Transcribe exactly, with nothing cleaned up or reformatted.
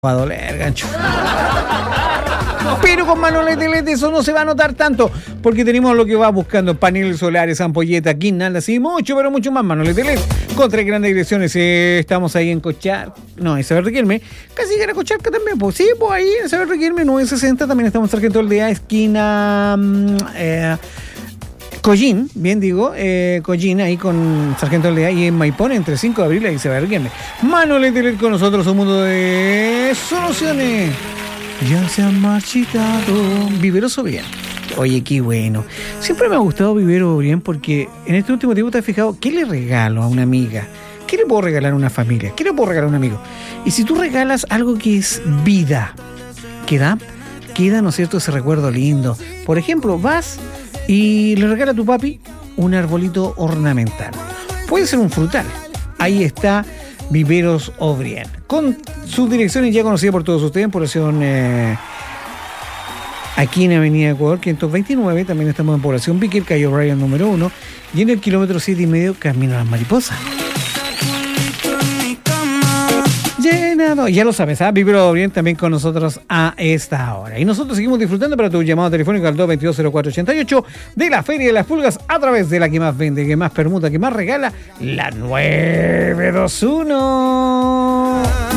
Va a doler, gancho. Pero con Manolete L E D eso no se va a notar tanto, porque tenemos lo que va buscando: paneles solares, ampolletas, guirnaldas y mucho, pero mucho más. Manolete L E D, con tres grandes direcciones. Eh, estamos ahí en Cochar, no, en Saber Riquelme, casi que era Cocharca también, pues sí, pues ahí en Saber Riquelme, nueve sesenta. También estamos en Sargento Aldea, esquina eh, Collín, bien digo, eh, Collín, ahí con Sargento Aldea, y en Maipón, entre cinco de abril, ahí se va a Riquelme. Manolete L E D con nosotros, un mundo de soluciones. Ya se han marchitado. Viveros O'Brien. Oye, qué bueno. Siempre me ha gustado Viveros O'Brien porque en este último tiempo te has fijado, ¿qué le regalo a una amiga? ¿Qué le puedo regalar a una familia? ¿Qué le puedo regalar a un amigo? Y si tú regalas algo que es vida, queda, queda, ¿no es cierto?, ese recuerdo lindo. Por ejemplo, vas y le regalas a tu papi un arbolito ornamental. Puede ser un frutal. Ahí está Viveros O'Brien, con sus direcciones ya conocidas por todos ustedes, en población eh, aquí en Avenida Ecuador quinientos veintinueve. También estamos en población Víquer, calle O'Brien número uno, y en el kilómetro siete y medio, camino a las Mariposas. Llenado, ya lo sabes, ¿ah? Viveros O'Brien también con nosotros a esta hora. Y nosotros seguimos disfrutando para tu llamado telefónico al dos veintidós cero cuatro ochenta y ocho de la Feria de las Pulgas, a través de la que más vende, que más permuta, que más regala, la nueve dos uno.